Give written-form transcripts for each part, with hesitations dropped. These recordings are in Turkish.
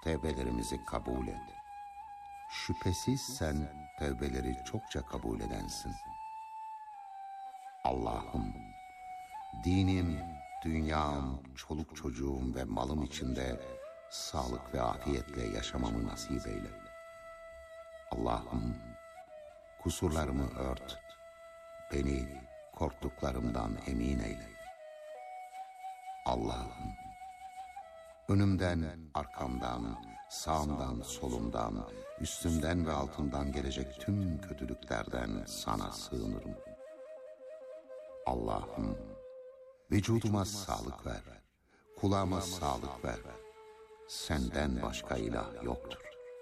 tevbelerimizi kabul et. Şüphesiz sen tevbeleri çokça kabul edensin. Allah'ım, dinim, dünyam, çoluk çocuğum ve malım içinde sağlık ve afiyetle yaşamamı nasip eyle. Allah'ım, kusurlarımı ört, beni korktuklarımdan emin eyle. Allah'ım, önümden, arkamdan, sağımdan, solumdan, üstümden ve altımdan gelecek tüm kötülüklerden sana sığınırım. Allah'ım, vücuduma sağlık ver, kulağıma sağlık ver. Senden başka ilah yoktur.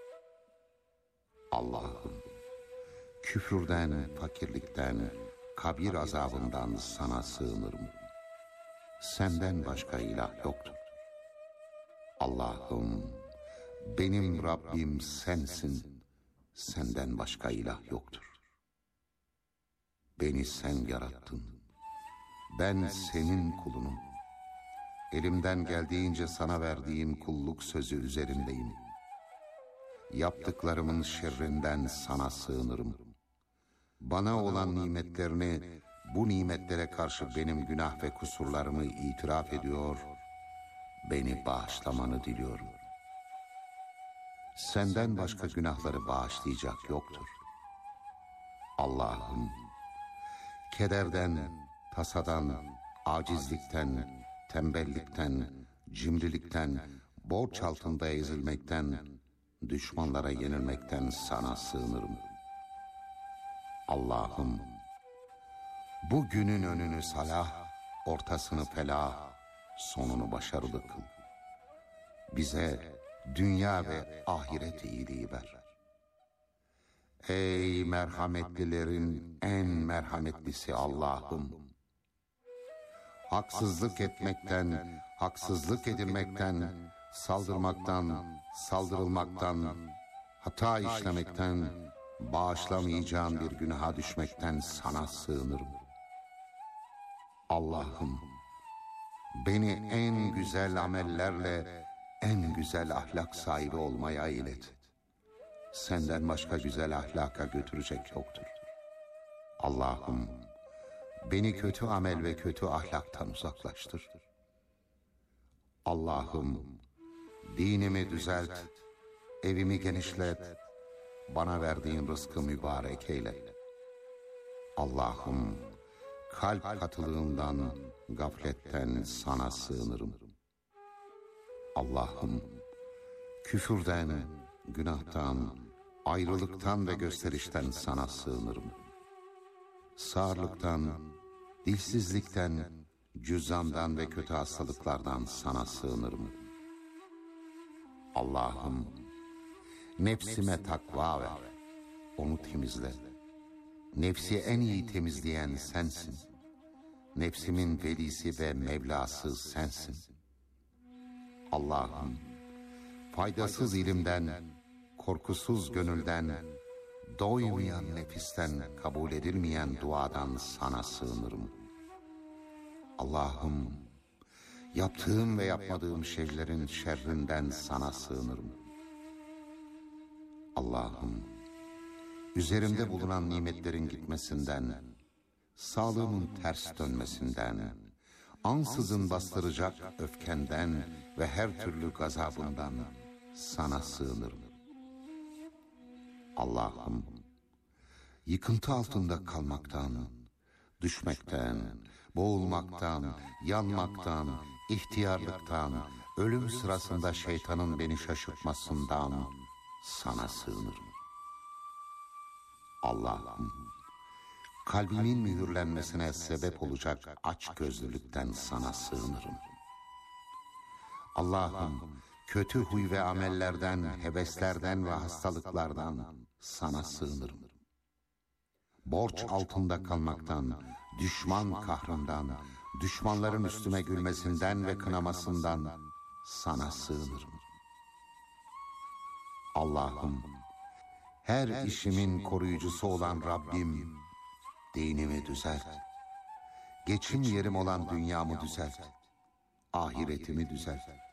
Allah'ım, küfürden, fakirlikten, kabir azabından sana sığınırım. Senden başka ilah yoktur. Allah'ım, benim Rabbim sensin, senden başka ilah yoktur. Beni sen yarattın, ben senin kulunum. Elimden geldiğince sana verdiğin kulluk sözü üzerindeyim. Yaptıklarımın şerrinden sana sığınırım. Bana olan nimetlerini, bu nimetlere karşı benim günah ve kusurlarımı itiraf ediyor, beni bağışlamanı diliyorum. Senden başka günahları bağışlayacak yoktur. Allah'ım, kederden, tasadan, acizlikten, tembellikten, cimrilikten, borç altında ezilmekten, düşmanlara yenilmekten sana sığınırım. Allah'ım, bu günün önünü salah, ortasını felah, sonunu başarılı kıl. Bize dünya ve ahiret iyiliği ver. Ey merhametlilerin en merhametlisi Allah'ım! Haksızlık etmekten, haksızlık edilmekten, saldırmaktan, saldırılmaktan, hata işlemekten, bağışlamayacağın bir günaha düşmekten sana sığınırım. Allah'ım, beni en güzel amellerle, en güzel ahlak sahibi olmaya ilet. Senden başka güzel ahlaka götürecek yoktur. Allah'ım, beni kötü amel ve kötü ahlaktan uzaklaştır. Allah'ım, dinimi düzelt, evimi genişlet, bana verdiğin rızkı mübarek eyle. Allah'ım, kalp katılığından, gafletten sana sığınırım. Allah'ım, küfürden, günahtan, ayrılıktan ve gösterişten sana sığınırım. Sağırlıktan, dilsizlikten, cüzzamdan ve kötü hastalıklardan sana sığınırım. Allah'ım, nefsime takva ver, onu temizle. Nefsi en iyi temizleyen sensin. Nefsimin velisi ve Mevlası sensin. Allah'ım, faydasız ilimden, korkusuz gönülden, doymayan nefisten, kabul edilmeyen duadan sana sığınırım. Allah'ım, yaptığım ve yapmadığım şeylerin şerrinden sana sığınırım. Allah'ım, üzerimde bulunan nimetlerin gitmesinden, sağlığımın ters dönmesinden, ansızın bastıracak öfkenden ve her türlü gazabından sana sığınırım. Allah'ım, yıkıntı altında kalmaktan, düşmekten, boğulmaktan, yanmaktan, ihtiyarlıktan, ölüm sırasında şeytanın beni şaşırtmasından sana sığınırım. Allah'ım, kalbimin mühürlenmesine sebep olacak açgözlülükten sana sığınırım. Allah'ım, kötü huy ve amellerden, heveslerden ve hastalıklardan sana sığınırım. Borç altında kalmaktan, düşman kahrından, düşmanların üstüme gülmesinden ve kınamasından sana sığınırım. Allah'ım, her işimin koruyucusu olan Rabbim, dinimi düzelt. Geçim yerim olan dünyamı düzelt. Ahiretimi düzelt.